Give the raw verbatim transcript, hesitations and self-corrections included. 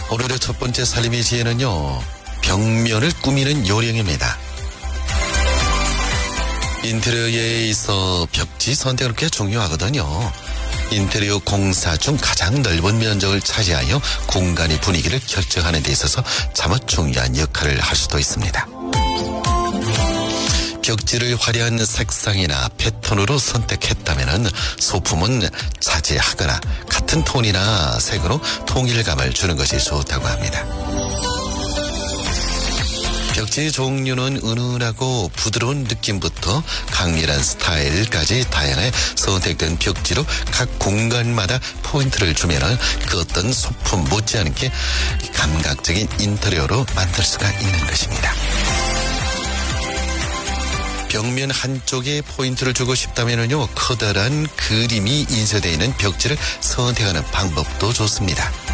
오늘의 첫 번째 살림의 지혜는요, 벽면을 꾸미는 요령입니다. 인테리어에 있어 벽지 선택은 꽤 중요하거든요. 인테리어 공사 중 가장 넓은 면적을 차지하여 공간의 분위기를 결정하는 데 있어서 참으로 중요한 역할을 할 수도 있습니다. 벽지를 화려한 색상이나 패턴으로 선택했다면 소품은 자제하거나 같은 톤이나 색으로 통일감을 주는 것이 좋다고 합니다. 벽지의 종류는 은은하고 부드러운 느낌부터 강렬한 스타일까지 다양하게 선택된 벽지로 각 공간마다 포인트를 주면 그 어떤 소품 못지않게 감각적인 인테리어로 만들 수가 있는 것입니다. 벽면 한쪽에 포인트를 주고 싶다면요, 커다란 그림이 인쇄되어 있는 벽지를 선택하는 방법도 좋습니다.